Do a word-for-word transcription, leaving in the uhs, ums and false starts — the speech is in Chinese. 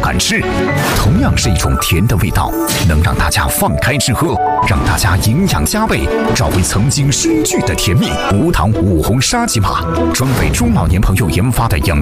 敢吃。同样是一种甜的味道，能让大家放开吃喝，让大家营养加倍，找回曾经失去的甜蜜。无糖五红沙琪玛，专为中老年朋友研发的养